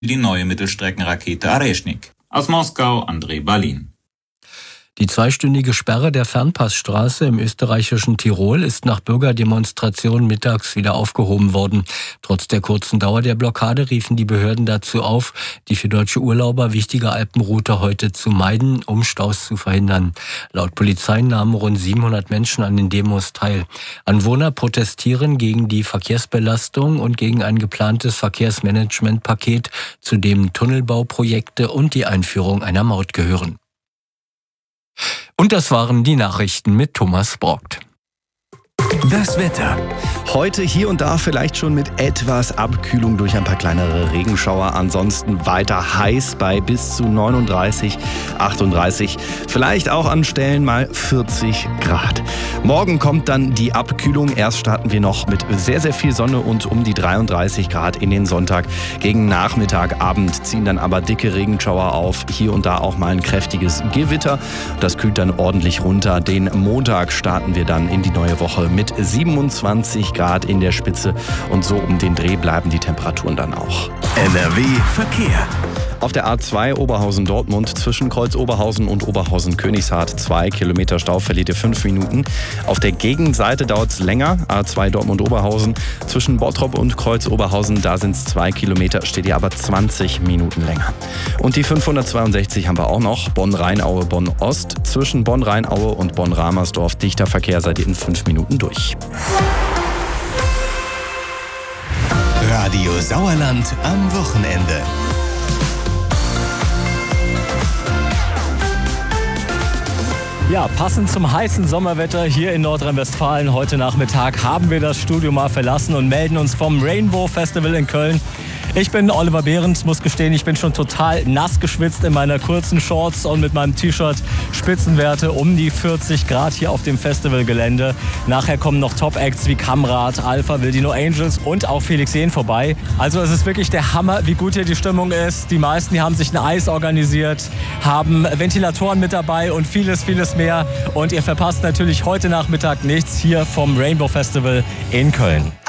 die neue Mittelstreckenrakete Areshnik. Aus Moskau, Andrei Balin. Die zweistündige Sperre der Fernpassstraße im österreichischen Tirol ist nach Bürgerdemonstrationen mittags wieder aufgehoben worden. Trotz der kurzen Dauer der Blockade riefen die Behörden dazu auf, die für deutsche Urlauber wichtige Alpenroute heute zu meiden, um Staus zu verhindern. Laut Polizei nahmen rund 700 Menschen an den Demos teil. Anwohner protestieren gegen die Verkehrsbelastung und gegen ein geplantes Verkehrsmanagementpaket, zu dem Tunnelbauprojekte und die Einführung einer Maut gehören. Und das waren die Nachrichten mit Thomas Brockt. Das Wetter. Heute hier und da vielleicht schon mit etwas Abkühlung durch ein paar kleinere Regenschauer. Ansonsten weiter heiß bei bis zu 39, 38. Vielleicht auch an Stellen mal 40 Grad. Morgen kommt dann die Abkühlung. Erst starten wir noch mit sehr, sehr viel Sonne und um die 33 Grad in den Sonntag. Gegen Nachmittag, Abend ziehen dann aber dicke Regenschauer auf. Hier und da auch mal ein kräftiges Gewitter. Das kühlt dann ordentlich runter. Den Montag starten wir dann in die neue Woche mit 27 Grad in der Spitze und so um den Dreh bleiben die Temperaturen dann auch. NRW Verkehr. Auf der A2 Oberhausen-Dortmund zwischen Kreuz Oberhausen und Oberhausen-Königshardt 2 Kilometer Stau, verliert ihr 5 Minuten. Auf der Gegenseite dauert es länger, A2 Dortmund-Oberhausen zwischen Bottrop und Kreuz Oberhausen, da sind es 2 Kilometer, steht ihr aber 20 Minuten länger. Und die 562 haben wir auch noch, Bonn-Rheinaue, Bonn-Ost zwischen Bonn-Rheinaue und Bonn-Ramersdorf, dichter Verkehr, seid ihr in 5 Minuten durch. Radio Sauerland am Wochenende. Ja, passend zum heißen Sommerwetter hier in Nordrhein-Westfalen heute Nachmittag haben wir das Studio mal verlassen und melden uns vom Rainbow Festival in Köln. Ich bin Oliver Behrens, muss gestehen, ich bin schon total nass geschwitzt in meiner kurzen Shorts und mit meinem T-Shirt. Spitzenwerte um die 40 Grad hier auf dem Festivalgelände. Nachher kommen noch Top-Acts wie Kamrat, Alpha, Will die No Angels und auch Felix Jähn vorbei. Also es ist wirklich der Hammer, wie gut hier die Stimmung ist. Die meisten, die haben sich ein Eis organisiert, haben Ventilatoren mit dabei und vieles, vieles mehr. Und ihr verpasst natürlich heute Nachmittag nichts hier vom Rainbow Festival in Köln.